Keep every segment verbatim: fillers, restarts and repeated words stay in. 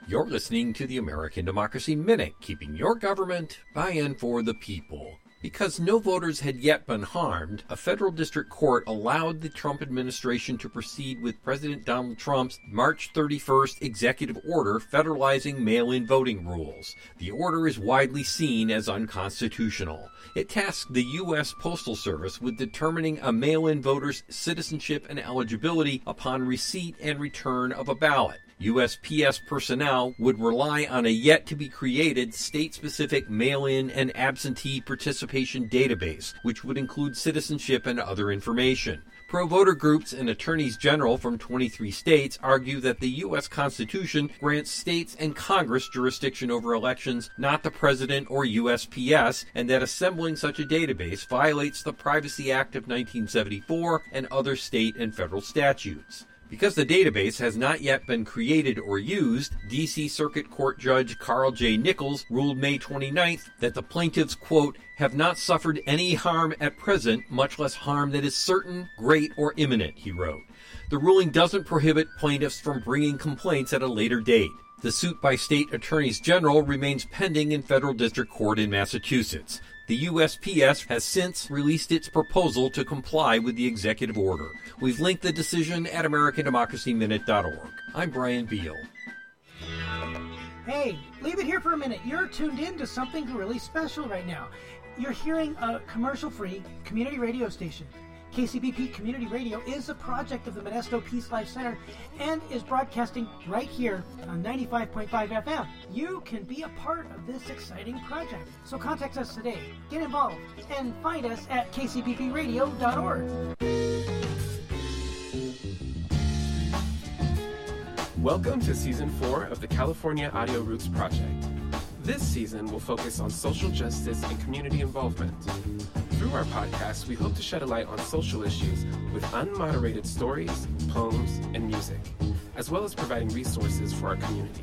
You're listening to the American Democracy Minute, keeping your government by and for the people. Because no voters had yet been harmed, a federal district court allowed the Trump administration to proceed with President Donald Trump's March thirty-first executive order federalizing mail-in voting rules. The order is widely seen as unconstitutional. It tasked the U S Postal Service with determining a mail-in voter's citizenship and eligibility upon receipt and return of a ballot. U S P S personnel would rely on a yet-to-be-created state-specific mail-in and absentee participation database, which would include citizenship and other information. Pro-voter groups and attorneys general from twenty-three states argue that the U S Constitution grants states and Congress jurisdiction over elections, not the President or U S P S, and that assembling such a database violates the Privacy Act of nineteen seventy-four and other state and federal statutes. Because the database has not yet been created or used, D C Circuit Court Judge Carl J. Nichols ruled May twenty-ninth that the plaintiffs, quote, have not suffered any harm at present, much less harm that is certain, great, or imminent, he wrote. The ruling doesn't prohibit plaintiffs from bringing complaints at a later date. The suit by state attorneys general remains pending in federal district court in Massachusetts. The U S P S has since released its proposal to comply with the executive order. We've linked the decision at American Democracy Minute dot org. I'm Brian Beal. Hey, leave it here for a minute. You're tuned in to something really special right now. You're hearing a commercial-free community radio station. K C B P Community Radio is a project of the Modesto Peace Life Center and is broadcasting right here on ninety-five point five F M. You can be a part of this exciting project. So contact us today, get involved, and find us at K C B P radio dot org. Welcome to Season four of the California Audio Roots Project. This season will focus on social justice and community involvement. Through our podcast, we hope to shed a light on social issues with unmoderated stories, poems, and music, as well as providing resources for our community.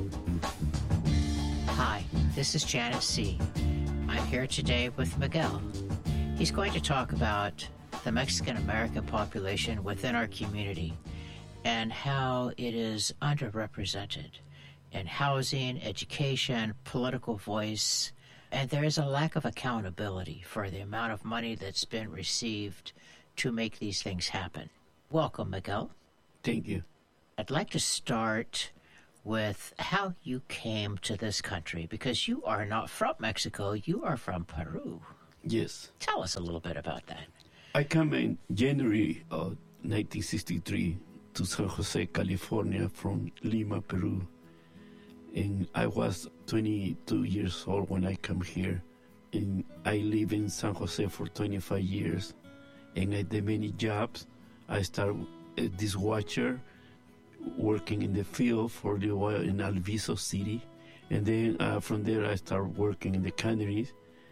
Hi, this is Janet C. I'm here today with Miguel. He's going to talk about the Mexican-American population within our community and how it is underrepresented in housing, education, political voice, and there is a lack of accountability for the amount of money that's been received to make these things happen. Welcome, Miguel. Thank you. I'd like to start with how you came to this country, because you are not from Mexico, you are from Peru. Yes. Tell us a little bit about that. I came in January of nineteen sixty-three to San Jose, California from Lima, Peru. And I was twenty-two years old when I came here. And I live in San Jose for twenty-five years. And I did many jobs. I started a dishwasher, working in the field for the oil in Alviso City. And then uh, from there I started working in the canneries.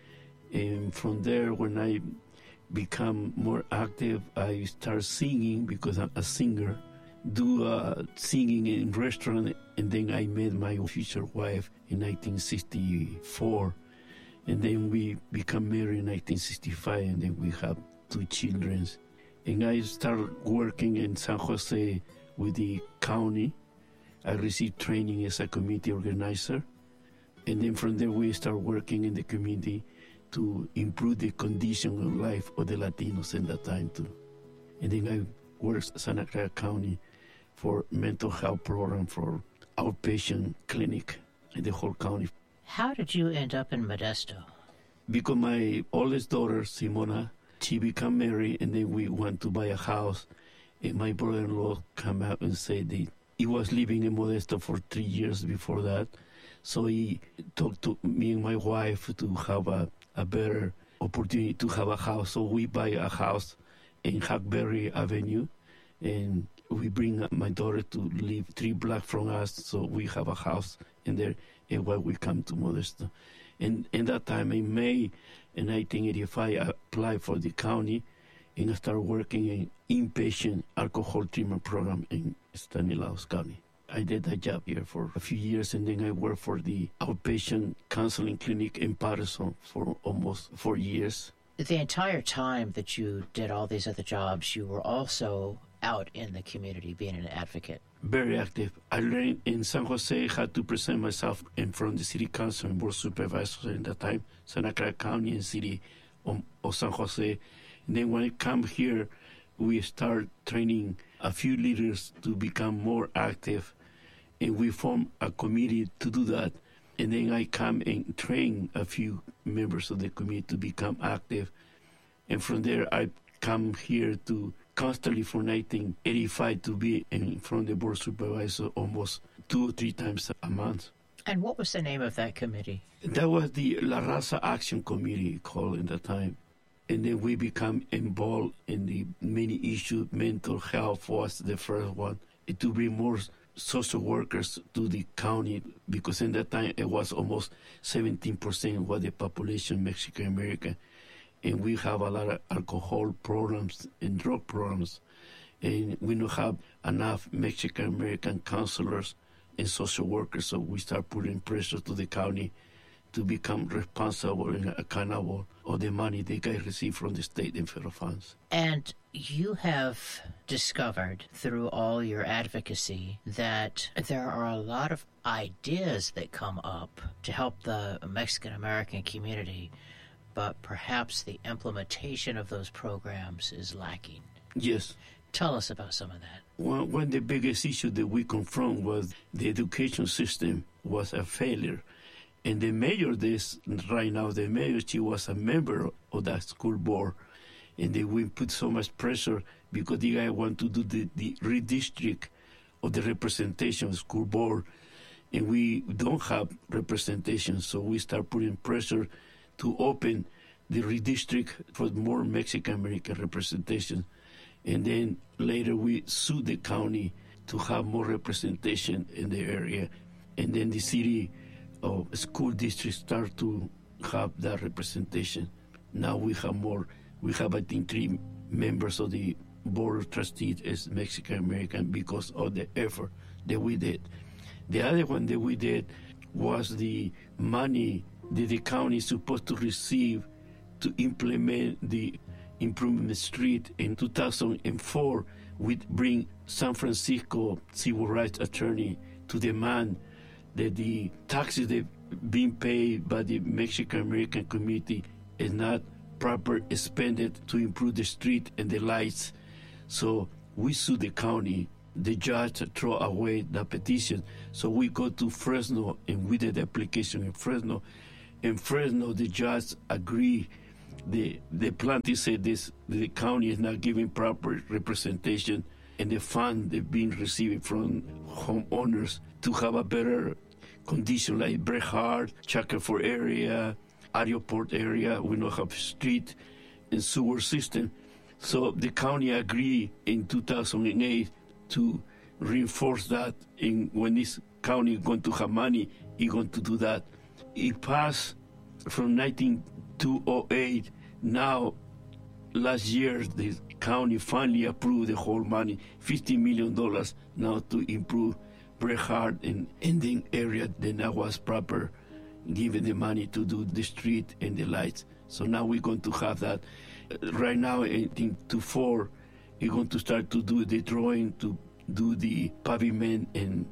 And from there, when I become more active, I start singing because I'm a singer. Do uh, singing in restaurant, and then I met my future wife in nineteen sixty-four, and then we become married in nineteen sixty-five, and then we have two children. And I started working in San Jose with the county. I received training as a community organizer, and then from there we start working in the community to improve the condition of life of the Latinos in that time too. And then I worked in Santa Clara County for mental health program for outpatient clinic in the whole county. How did you end up in Modesto? Because my oldest daughter, Simona, she became married, and then we went to buy a house, and my brother-in-law came out and said that he was living in Modesto for three years before that. So he talked to me and my wife to have a, a better opportunity to have a house. So we buy a house in Hackberry Avenue, and we bring my daughter to live three blocks from us, so we have a house in there, and while we come to Modesto. And in that time, in May in nineteen eighty-five, I applied for the county, and I started working in inpatient alcohol treatment program in Stanislaus County. I did that job here for a few years, and then I worked for the outpatient counseling clinic in Patterson for almost four years. The entire time that you did all these other jobs, you were also out in the community being an advocate. very active. I learned in San Jose how to present myself in front of the city council and board supervisors in that time, Santa Clara County and city of, of San Jose. And then when I come here, we start training a few leaders to become more active, and we form a committee to do that. And then I come and train a few members of the committee to become active. And from there, I come here to constantly from nineteen eighty-five to be in front of the board supervisor almost two or three times a month. And what was the name of that committee? That was the La Raza Action Committee called in that time. And then we become involved in the many issues. Mental health was the first one. It to bring more social workers to the county, because in that time it was almost seventeen percent of the population Mexican American. And we have a lot of alcohol programs and drug programs. And we don't have enough Mexican American counselors and social workers, so we start putting pressure to the county to become responsible and accountable of the money they guys receive from the state and federal funds. And you have discovered through all your advocacy that there are a lot of ideas that come up to help the Mexican American community, but perhaps the implementation of those programs is lacking. Yes. Tell us about some of that. One, one of the biggest issues that we confront was the education system was a failure. And the mayor, this right now, the mayor, she was a member of that school board. And they we put so much pressure because the guy want to do the, the redistrict of the representation of school board. And we don't have representation, so we start putting pressure to open the redistrict for more Mexican-American representation. And then later we sued the county to have more representation in the area. And then the city of school districts start to have that representation. Now we have more. We have, I think, three members of the board of trustees as Mexican-American because of the effort that we did. The other one that we did was the money that the county is supposed to receive to implement the improvement street. In two thousand four, we bring San Francisco civil rights attorney to demand that the taxes that being paid by the Mexican-American community is not proper expended to improve the street and the lights. So we sue the county. The judge throw away the petition. So we go to Fresno and we did the application in Fresno. In Fresno, the judge agreed. The the plaintiff said this: the county is not giving proper representation, and the fund they've been receiving from homeowners to have a better condition, like Bret Harte, Shackelford area, Aeroport area. We don't have street and sewer system. So the county agreed in two thousand eight to reinforce that. And when this county is going to have money, it's going to do that. It passed from nineteen oh eight. Now, last year, the county finally approved the whole money, fifty million dollars now to improve Bret Harte and ending area that now was proper, given the money to do the street and the lights. So now we're going to have that. Right now, I think to four, you're going to start to do the drawing to do the pavement and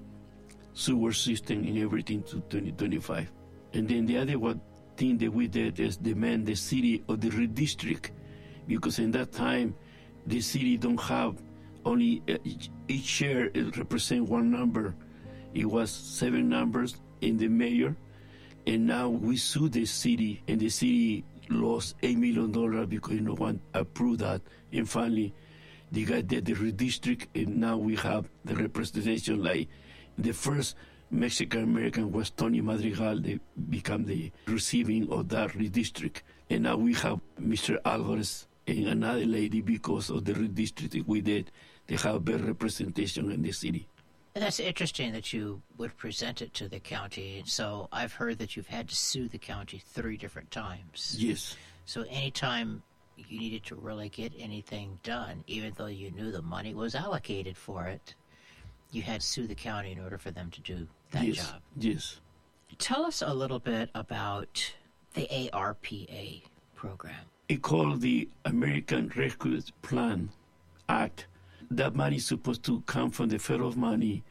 sewer system and everything to twenty twenty-five. And then the other one thing that we did is demand the city of the redistrict, because in that time, the city don't have only uh, each, each share represent one number. It was seven numbers in the mayor, and now we sue the city, and the city lost eight million dollars because no one approved that. And finally, the guy did the redistrict, and now we have the representation. Like the first Mexican-American was Tony Madrigal. They become the receiving of that redistrict. And now we have Mister Alvarez and another lady because of the redistricting we did. They have better representation in the city. And that's interesting that you would present it to the county. So I've heard that you've had to sue the county three different times. Yes. So anytime you needed to really get anything done, even though you knew the money was allocated for it, you had to sue the county in order for them to do that yes. job. Yes. Tell us a little bit about the A R P A program. It called the American Rescue Plan Act. that money is supposed to come from the federal money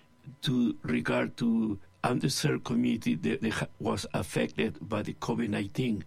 to regard to underserved community that, that was affected by the COVID nineteen.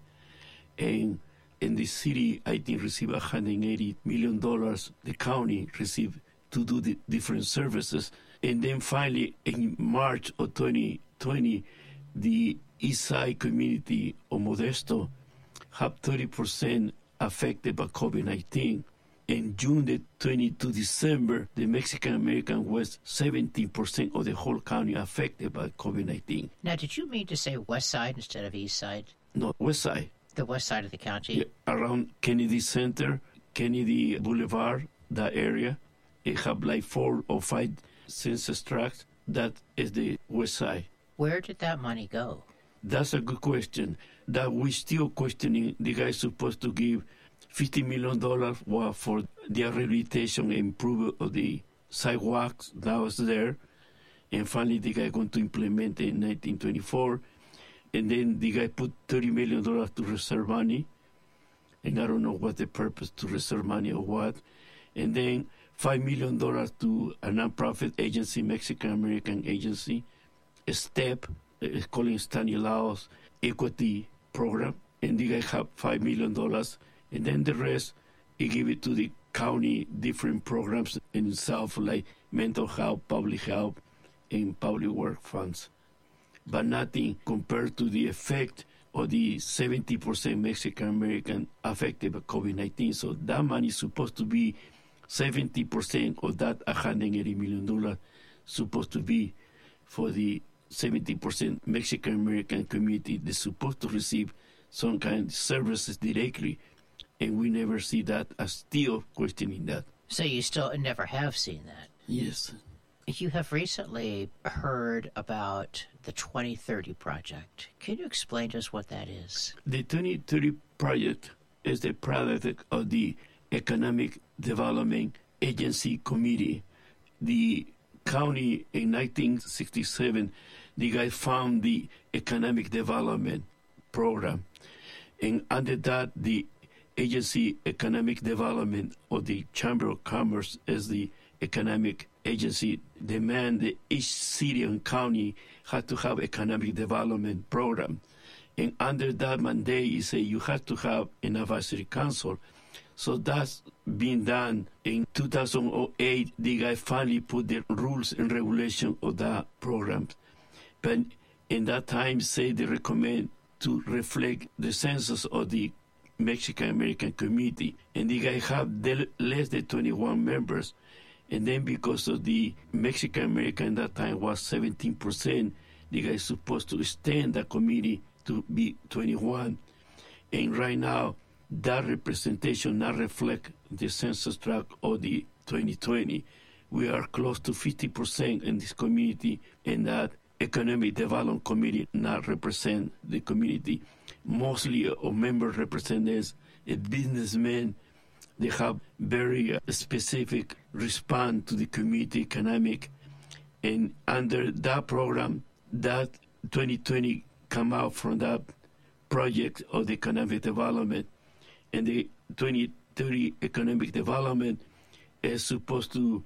And in the city, I think, received one hundred eighty million dollars. The county received to do the different services. And then finally, in March of twenty twenty, the East Side community of Modesto had thirty percent affected by COVID nineteen. In June the twentieth to December, the Mexican American was seventeen percent of the whole county affected by COVID nineteen. Now, did you mean to say West Side instead of East Side? No, West Side. The west side of the county? Yeah, around Kennedy Center, Kennedy Boulevard, that area. It have like four or five census tracts. That is the West Side. Where did that money go? That's a good question. That we still questioning. The guy supposed to give fifty million dollars for the rehabilitation and improvement of the sidewalks that was there. And finally, the guy going to implement it in nineteen twenty-four. And then the guy put thirty million dollars to reserve money. And I don't know what the purpose to reserve money or what. And then five million dollars to a nonprofit agency, Mexican-American agency, a STEP, it's calling Stanislaus Equity Program. And the guy have five million dollars. And then the rest, he give it to the county, different programs in itself, like mental health, public health, and public work funds. But nothing compared to the effect of the seventy percent Mexican-American affected by COVID nineteen. So that money is supposed to be seventy percent of that one hundred eighty million dollars supposed to be for the seventy percent Mexican-American community that's supposed to receive some kind of services directly. And we never see that. I'm still questioning that. So you still never have seen that? Yes. You have recently heard about the twenty thirty Project. Can you explain to us what that is? The twenty thirty Project is the product of the Economic Development Agency Committee. The county in nineteen sixty-seven, the guy found the Economic Development Program. And under that, the Agency Economic Development of the Chamber of Commerce as the economic agency demand that each city and county had to have economic development program. And under that mandate, you say you have to have an advisory council. So that's been done. In two thousand eight, the guy finally put the rules and regulations of that program. But in that time, say they recommend to reflect the census of the Mexican-American community. And the guy have less than twenty-one members. And then because of the Mexican-American at that time was seventeen percent, the guy is supposed to extend the committee to be twenty-one. And right now, that representation not reflect the census tract of the twenty twenty. We are close to fifty percent in this community, and that Economic Development Committee not represent the community. Mostly of members represent as businessmen. They have very uh, specific response to the community economic. And under that program, that twenty twenty come out from that project of the economic development. And the twenty thirty economic development is supposed to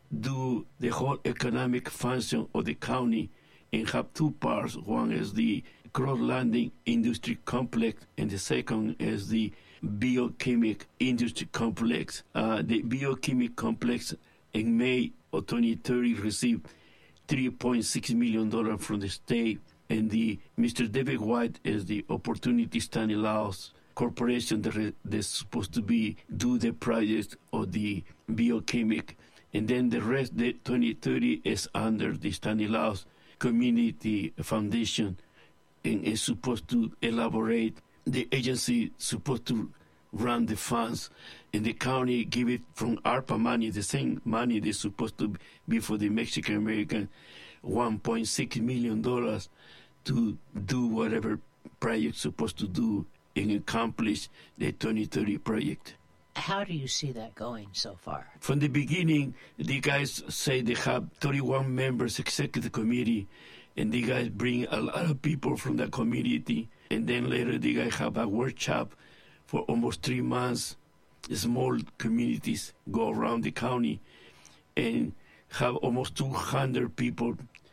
do the whole economic function of the county and have two parts. One is the Cross Landing Industry Complex, and the second is the Biochemic Industry Complex. Uh, the Biochemic Complex in May of twenty thirty received three point six million dollars from the state, and the Mister David White is the Opportunity Stanislaus Corporation that re- that's supposed to be do the project of the Biochemic, and then the rest, the twenty thirty, is under the Stanislaus Community Foundation, and is supposed to elaborate. The agency supposed to run the funds, and the county give it from ARPA money, the same money that's supposed to be for the Mexican-American, one point six million dollars to do whatever project supposed to do and accomplish the twenty thirty project. How do you see that going so far? From the beginning, the guys say they have thirty-one members, executive committee, and the guys bring a lot of people from the community. And then later, the guys have a workshop for almost three months. Small communities go around the county, and have almost two hundred people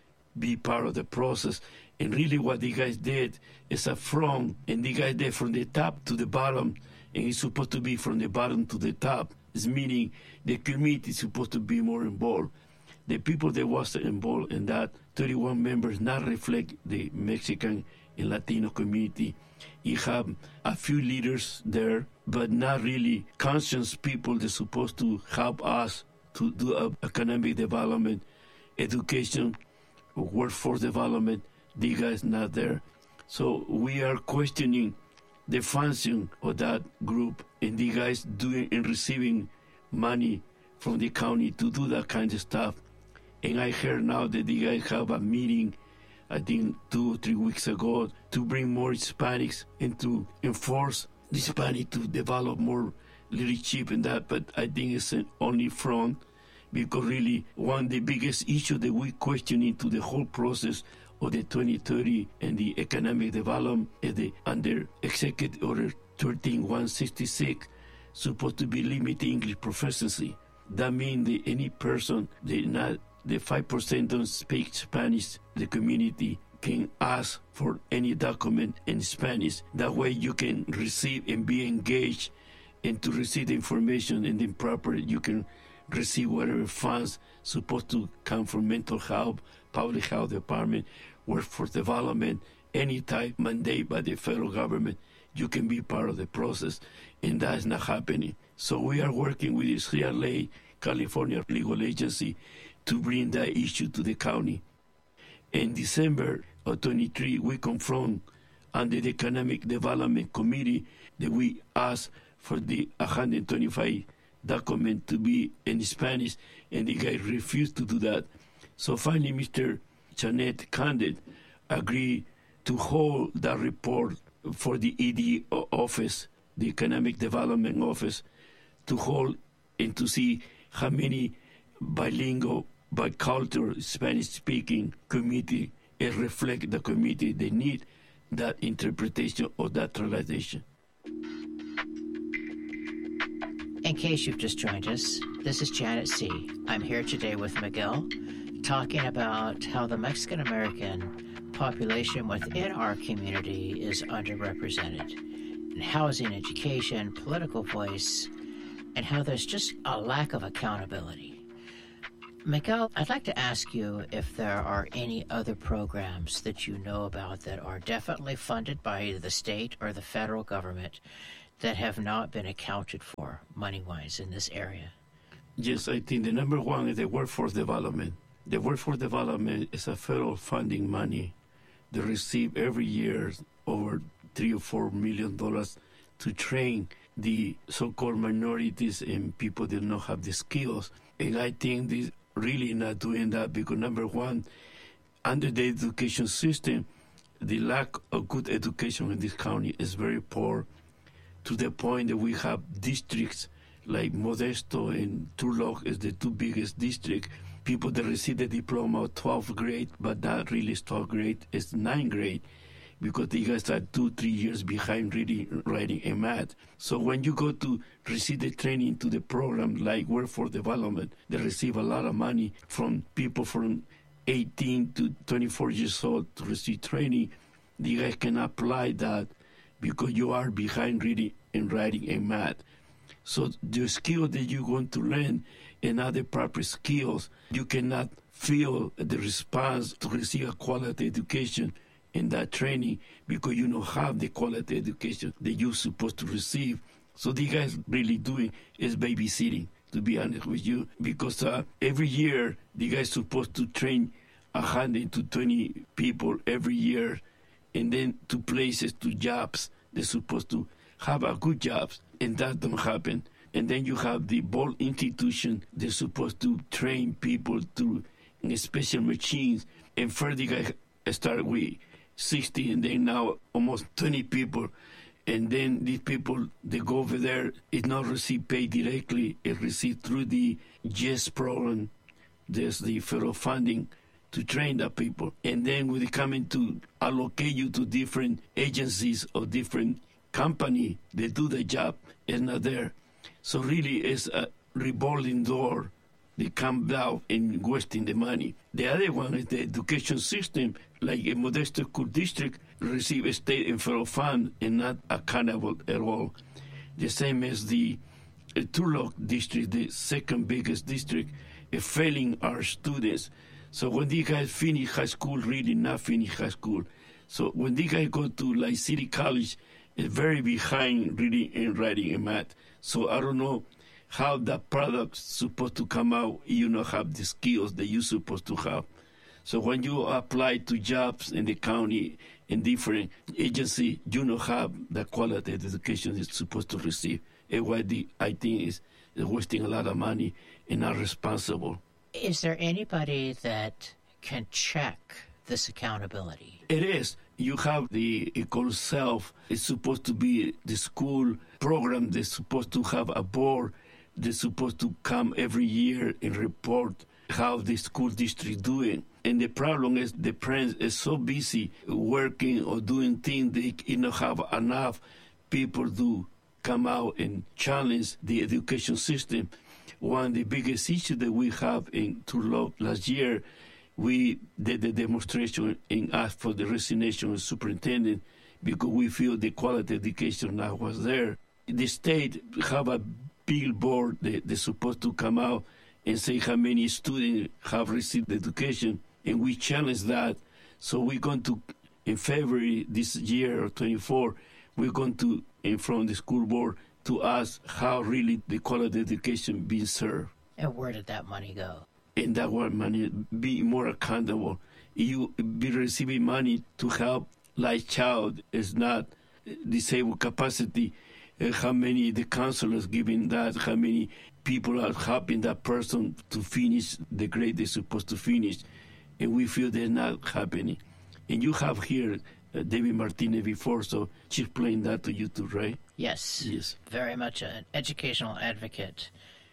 be part of the process. And really what the guys did is a from, and the guy did from the top to the bottom, and it's supposed to be from the bottom to the top. It's meaning the community is supposed to be more involved. The people that was involved in that, thirty-one members, not reflect the Mexican and Latino community. You have a few leaders there, but not really conscious people that's supposed to help us to do economic development, education, workforce development. The guys not there. So we are questioning the function of that group, and the guys doing and receiving money from the county to do that kind of stuff. And I heard now that the guys have a meeting, I think two or three weeks ago, to bring more Hispanics and to enforce the Hispanic to develop more leadership and that. But I think it's an only front, because really one of the biggest issues that we question into the whole process of the twenty thirty and the economic development is the under Executive Order thirteen one sixty-six supposed to be limiting English proficiency. That means that any person that not the five percent don't speak Spanish, the community can ask for any document in Spanish. That way you can receive and be engaged, and to receive the information and then proper you can receive whatever funds supposed to come from mental health, public health department, workforce development, any type mandate by the federal government. You can be part of the process, and that is not happening. So we are working with the C L A, California Legal Agency, to bring that issue to the county. In December of twenty-three, we confront under the Economic Development Committee that we asked for the one hundred twenty-five document to be in Spanish, and the guy refused to do that. So finally, Mister Janet Candid agreed to hold that report for the E D office, the Economic Development Office, to hold and to see how many bilingual, bicultural, Spanish-speaking community and reflect the community. They need that interpretation or that translation. In case you've just joined us, this is Janet C. I'm here today with Miguel, talking about how the Mexican-American population within our community is underrepresented in housing, education, political voice, and how there's just a lack of accountability. Miguel, I'd like to ask you if there are any other programs that you know about that are definitely funded by either the state or the federal government that have not been accounted for money-wise in this area. Yes, I think the number one is the workforce development. The workforce development is a federal funding money. They receive every year over three or four million dollars to train the so-called minorities and people that don't have the skills. And I think this really not doing that because number one, under the education system, the lack of good education in this county is very poor, to the point that we have districts like Modesto and Turlock is the two biggest districts. People that receive the diploma of twelfth grade, but not really twelfth grade, is ninth grade, because they guys are two, three years behind reading, writing, and math. So when you go to receive the training to the program like Workforce Development, they receive a lot of money from people from eighteen to twenty-four years old to receive training. You guys can apply that because you are behind reading and writing and math. So the skill that you're going to learn and other proper skills, you cannot feel the response to receive a quality education in that training because you don't have the quality education that you're supposed to receive. So the guys really doing is babysitting, to be honest with you, because uh, every year the guys supposed to train one hundred to twenty people every year, and then to places, to jobs. They're supposed to have a good jobs, and that don't happen. And then you have the Bold institution. They're supposed to train people to special machines. And first the guy start with sixty, and then now almost twenty people. And then these people, they go over there, it's not received pay directly, it's received through the G E S program. There's the federal funding to train the people. And then when they come in to allocate you to different agencies or different company, they do the job, it's not there. So really it's a revolving door they come down and wasting the money. The other one is the education system, like a Modesto School District receive a state and federal fund and not accountable at all. The same as the uh, Turlock District, the second biggest district, uh, failing our students. So when these guys finish high school, really not finish high school. So when these guys go to like City College, it's very behind reading and writing and math. So I don't know how that product's supposed to come out. You don't have the skills that you're supposed to have. So when you apply to jobs in the county, in different agencies, you don't have the quality of education you're supposed to receive. And what the, I think is wasting a lot of money and not responsible. Is there anybody that can check this accountability? It is. You have the Ecole Self. It's supposed to be the school program. They're supposed to have a board. They're supposed to come every year and report how the school district doing. And the problem is the parents is so busy working or doing things they you know have enough people to come out and challenge the education system. One of the biggest issues that we have in Turlock last year, we did the demonstration and asked for the resignation of the superintendent because we feel the quality education now was there. The state have a billboard that they're supposed to come out and say how many students have received education, and we challenge that. So we're going to, in February this year, or twenty-four, we're going to, in front of the school board, to ask how really the quality education being served. And where did that money go? And that one money be more accountable. You be receiving money to help like child is not disabled capacity. Uh, how many the counselors giving that? How many people are helping that person to finish the grade they're supposed to finish? And we feel they're not happening. And you have here uh, David Martinez before, so she's playing that to you too, right? Yes. Yes. Very much an educational advocate.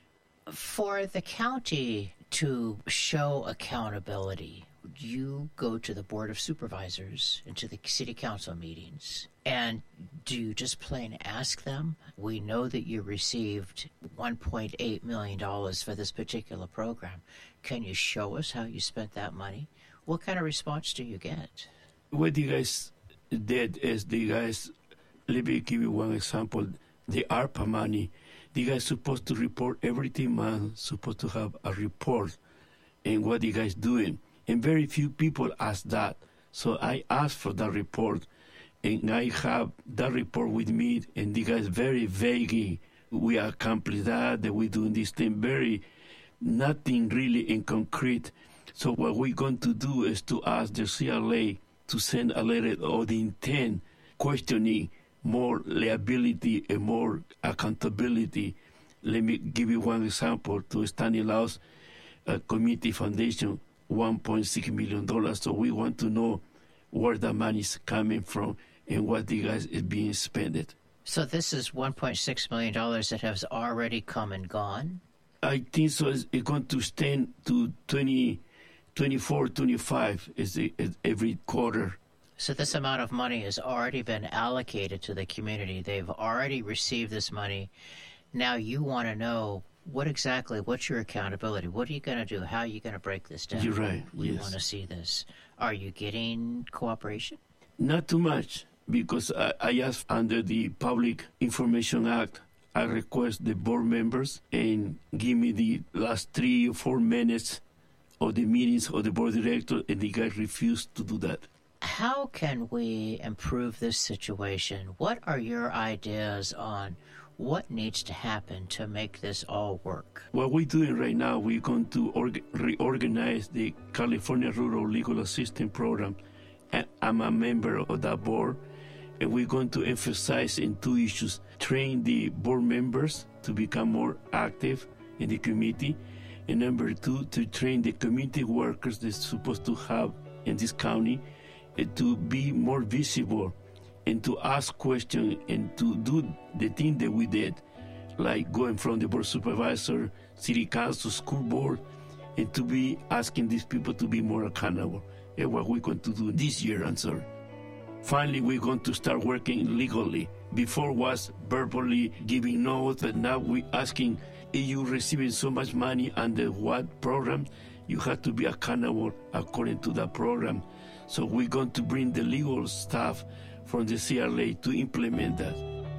For the county to show accountability, you go to the Board of Supervisors and to the City Council meetings, and do you just plain ask them? We know that you received one point eight million dollars for this particular program. Can you show us how you spent that money? What kind of response do you get? What you guys did is the guys, let me give you one example. The ARPA money, the guys supposed to report everything, man, supposed to have a report and what you guys doing. And very few people ask that. So I asked for that report, and I have that report with me, and the guys very vague. We accomplished that, that we're doing this thing, very, nothing really in concrete. So what we're going to do is to ask the C L A to send a letter of the intent, questioning more liability and more accountability. Let me give you one example. To Stanislaus uh, Community Foundation, one point six million dollars. So we want to know where the money is coming from and what the guys is being spent. So this is one point six million dollars that has already come and gone? I think so. It's going to stand to twenty, twenty-four, twenty-five is, the, is every quarter. So this amount of money has already been allocated to the community. They've already received this money. Now you want to know what exactly, what's your accountability? What are you going to do? How are you going to break this down? You're right, We yes. want to see this. Are you getting cooperation? Not too much, because I, I asked under the Public Information Act, I request the board members and give me the last three or four minutes of the meetings of the board director, and the guy refused to do that. How can we improve this situation? What are your ideas on what needs to happen to make this all work? What we're doing right now, we're going to org- reorganize the California Rural Legal Assistance Program. And I'm a member of that board, and we're going to emphasize in two issues: train the board members to become more active in the community, and number two, to train the community workers they're supposed to have in this county and to be more visible and to ask questions and to do the thing that we did, like going from the board supervisor, city council, school board, and to be asking these people to be more accountable. And what we're going to do this year, I'm sorry. Finally, we're going to start working legally. Before was verbally giving notes, but now we're asking if you receiving so much money under what program, you have to be accountable according to that program. So we're going to bring the legal staff from the C R A to implement that.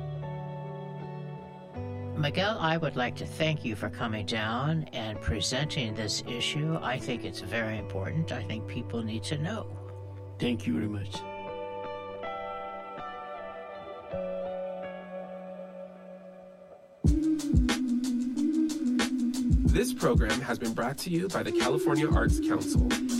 Miguel, I would like to thank you for coming down and presenting this issue. I think it's very important. I think people need to know. Thank you very much. This program has been brought to you by the California Arts Council.